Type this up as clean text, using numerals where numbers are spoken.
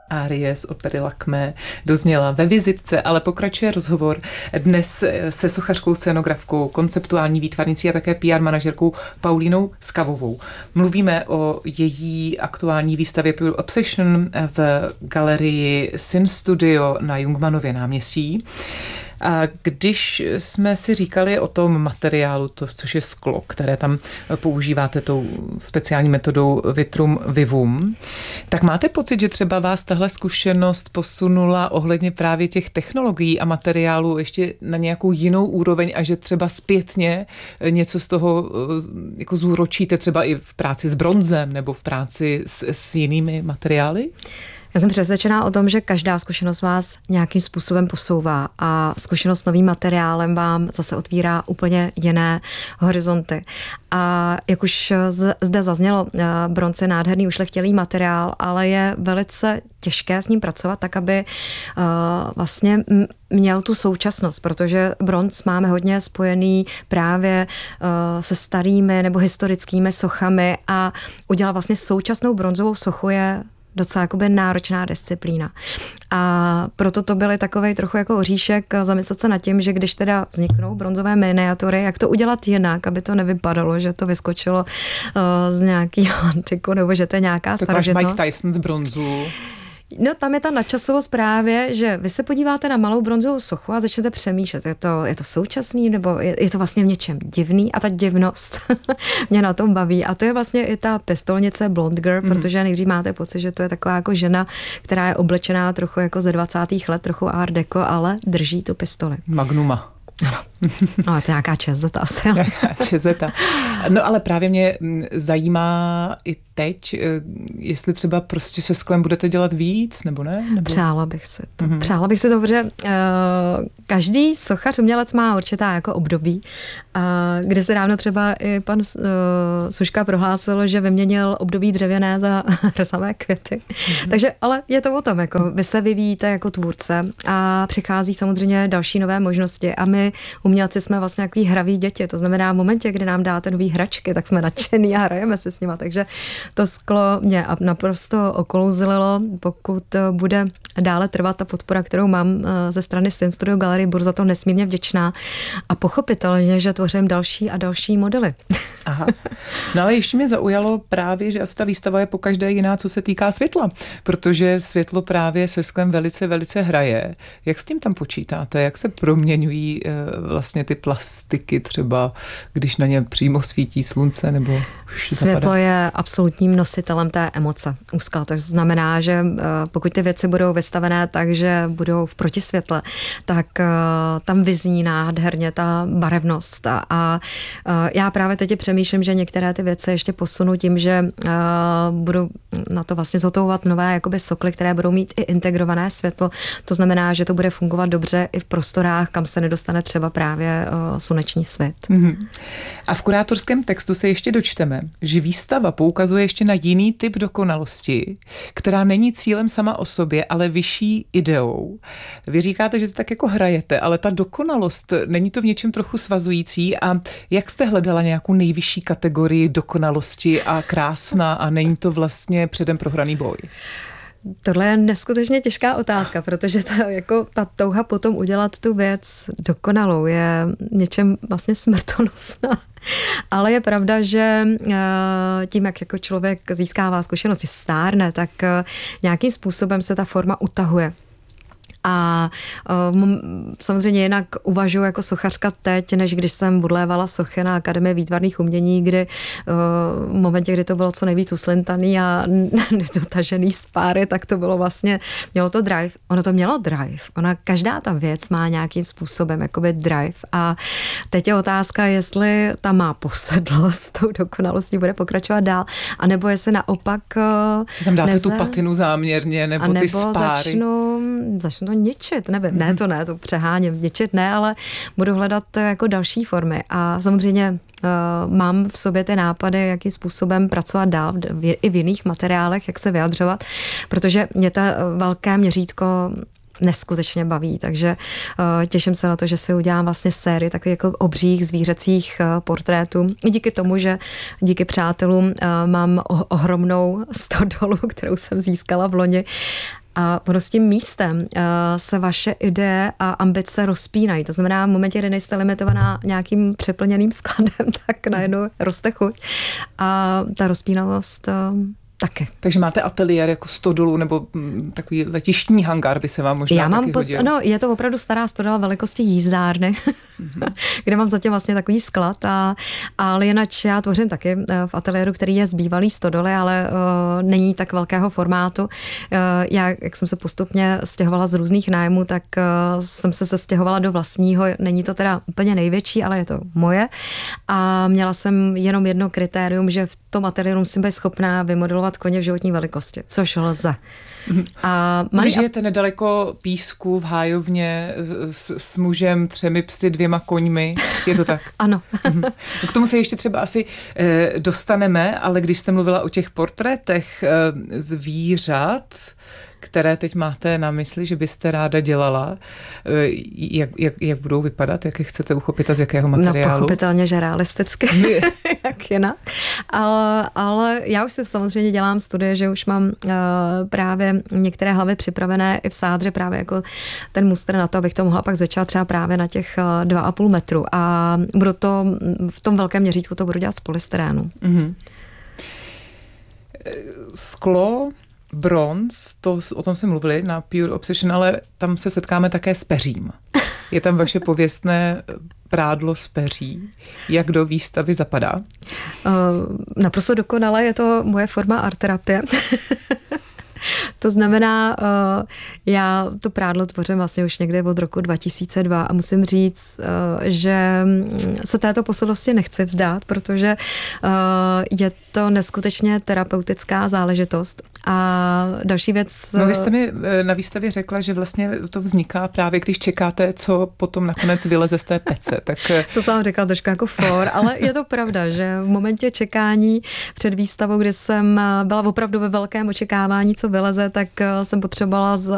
árie z opery Lakmé dozněla ve vizitce, ale pokračuje rozhovor dnes se sochařkou, scenografkou, konceptuální výtvarnicí a také PR manažerkou Paulínou Skavovou. Mluvíme o její aktuální výstavě Pure Obsession v galerii Sin Studio na Jungmannově náměstí. A když jsme si říkali o tom materiálu, což je sklo, které tam používáte tou speciální metodou Vitrum Vivum, tak máte pocit, že třeba vás tahle zkušenost posunula ohledně právě těch technologií a materiálů ještě na nějakou jinou úroveň a že třeba zpětně něco z toho jako zúročíte třeba i v práci s bronzem nebo v práci s jinými materiály? Já jsem přesvědčená o tom, že každá zkušenost vás nějakým způsobem posouvá a zkušenost s novým materiálem vám zase otvírá úplně jiné horizonty. A jak už zde zaznělo, bronz je nádherný, ušlechtilý materiál, ale je velice těžké s ním pracovat tak, aby vlastně měl tu současnost, protože bronz máme hodně spojený právě se starými nebo historickými sochami a udělat vlastně současnou bronzovou sochu je docela jakoby náročná disciplína. A proto to byly takovej trochu jako oříšek zamyslet se nad tím, že když teda vzniknou bronzové miniatury, jak to udělat jinak, aby to nevypadalo, že to vyskočilo z nějakého antiku, nebo že to je nějaká starožitnost. Mike Tyson z bronzu. No, tam je ta nadčasovost právě, že vy se podíváte na malou bronzovou sochu a začnete přemýšlet, je to současný, nebo je to vlastně v něčem divný a ta divnost mě na tom baví. A to je vlastně i ta pistolnice Blonde Girl, protože nejdřív máte pocit, že to je taková jako žena, která je oblečená trochu jako ze 20. let, trochu art deco, ale drží tu pistoli. Magnuma. Ano. No, to je nějaká čezeta asi. Čezeta. No ale právě mě zajímá i teď, jestli třeba prostě se sklem budete dělat víc, nebo ne? Nebo... Přála bych si to. Přála bych si to, protože každý sochař, umělec má určitá jako období, kde se dávno třeba i pan Suška prohlásil, že vyměnil období dřevěné za rzavé květy. Takže, ale je to o tom, jako vy se vyvíjíte jako tvůrce a přichází samozřejmě další nové možnosti a my umělci jsme vlastně takový hraví děti, to znamená v momentě, kdy nám dáte nový hračky, tak jsme nadšený a hrajeme se s nima, takže to sklo mě naprosto oklouzlilo, pokud bude dále trvat ta podpora, kterou mám ze strany Sin Studio Gallery, budu za to nesmírně vděčná a pochopitelně, že tvořím další a další modely. Aha. No ale ještě mě zaujalo právě, že asi ta výstava je pokaždé jiná, co se týká světla, protože světlo právě se sklem velice, velice hraje. Jak s tím tam počítáte? Jak se proměňují vlastně ty plastiky třeba, když na ně přímo svítí slunce nebo světlo je absolutním nositelem té emoce u skla. To znamená, že pokud ty věci budou vystavené tak, že budou v protisvětle, tak tam vyzní nádherně ta barevnost. A já právě teď přemýšlím, že některé ty věci ještě posunu tím, že budu na to vlastně zotouvat nové jakoby sokly, které budou mít i integrované světlo. To znamená, že to bude fungovat dobře i v prostorách, kam se nedostane třeba právě sluneční svět. A v kurátorském textu se ještě dočteme, že výstava poukazuje ještě na jiný typ dokonalosti, která není cílem sama o sobě, ale vyšší ideou. Vy říkáte, že se tak jako hrajete, ale ta dokonalost, není to v něčem trochu svazující a jak jste hledala nějakou nejvyšší kategorii dokonalosti a krásná a není to vlastně předem prohraný boj? Tohle je neskutečně těžká otázka, protože ta touha potom udělat tu věc dokonalou je něčem vlastně smrtonosná. Ale je pravda, že tím, jak jako člověk získává zkušenosti, stárne, tak nějakým způsobem se ta forma utahuje. A samozřejmě jinak uvažuji jako sochařka teď, než když jsem budlévala sochy na Akademii výtvarných umění, kdy v momentě, kdy to bylo co nejvíc uslintaný a nedotažený z páry, tak to bylo vlastně, mělo to drive. Ono to mělo drive. Každá ta věc má nějakým způsobem jakoby drive. A teď je otázka, jestli ta má posedlost, tou dokonalostí bude pokračovat dál, anebo jestli naopak si tam dáte tu patinu záměrně, nebo ty spáry. Začnu to ničit, nevím, ne, to přeháním, ničit ne, ale budu hledat jako další formy a samozřejmě mám v sobě ty nápady, jakým způsobem pracovat dál i v jiných materiálech, jak se vyjadřovat, protože mě to velké měřítko neskutečně baví, takže těším se na to, že si udělám vlastně sérii takových jako obřích zvířecích portrétů. I díky tomu, že díky přátelům mám ohromnou stodolu, kterou jsem získala v loni. A ono s tím místem se vaše ideje a ambice rozpínají. To znamená, v momentě, kdy nejste limitovaná nějakým přeplněným skladem, tak najednou roste chuť. A ta rozpínavost taky. Takže máte ateliér jako stodolu nebo takový letištní hangár by se vám možná taky hodil. No, je to opravdu stará stodola velikosti jízdárny, kde mám zatím vlastně takový sklad, ale jinak já tvořím taky v ateliéru, který je z bývalý stodoly, ale není tak velkého formátu. Já, jak jsem se postupně stěhovala z různých nájmů, tak jsem se sestěhovala do vlastního. Není to teda úplně největší, ale je to moje. A měla jsem jenom jedno kritérium, že v tom ateliéru musím být schopná vymodelovat koně v životní velikosti, což lze. Vy žijete nedaleko Písku v Hájovně s mužem, 3 psy, 2 koňmi, je to tak? Ano. K tomu se ještě třeba asi dostaneme, ale když jste mluvila o těch portrétech zvířat, které teď máte na mysli, že byste ráda dělala, jak budou vypadat, jak je chcete uchopit a z jakého materiálu? No pochopitelně, že realisticky, jak jinak. Ale já už si samozřejmě dělám studie, že už mám právě některé hlavy připravené i v sádře právě jako ten mustr na to, abych to mohla pak začít třeba právě na těch 2,5 metru. A budu to v tom velkém měřítku to budu dělat z polystyrénu. Mm-hmm. Sklo, bronz, o tom jsme mluvili na Pure Obsession, ale tam se setkáme také s peřím. Je tam vaše pověstné prádlo z peří. Jak do výstavy zapadá? Naprosto dokonale, je to moje forma art terapie. To znamená, já to prádlo tvořím vlastně už někde od roku 2002 a musím říct, že se této posedlosti nechci vzdát, protože je to neskutečně terapeutická záležitost. A další věc... No, vy jste mi na výstavě řekla, že vlastně to vzniká právě, když čekáte, co potom nakonec vyleze z té pece. Tak... To jsem vám řekla trošku jako for, ale je to pravda, že v momentě čekání před výstavou, kdy jsem byla opravdu ve velkém očekávání, co vyleze, tak jsem potřebovala